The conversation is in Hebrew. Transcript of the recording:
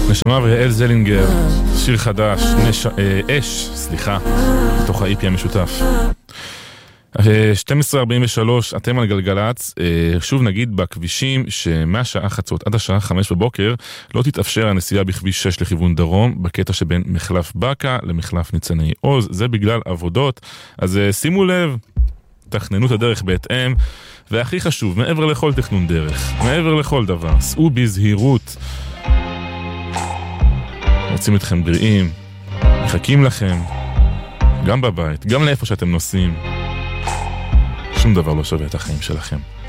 נשמה ויעל זלינגר, שיר חדש, מתוך ה-EP המשותף. 12:43, אתם על גלגלץ. שוב נגיד בכבישים שמהשעה חצות עד השעה 5 בבוקר לא תתאפשר הנסיעה בכביש 6 לכיוון דרום, בקטע שבין מחלף בקה למחלף ניצני עוז, זה בגלל עבודות, אז שימו לב, תכננו את הדרך בהתאם, והכי חשוב, מעבר לכל תכנון דרך, מעבר לכל דבר, סעו בזהירות. רוצים אתכם בריאים, מחכים לכם, גם בבית, גם לאיפה שאתם נוסעים. שום דבר לא שווה את החיים שלכם.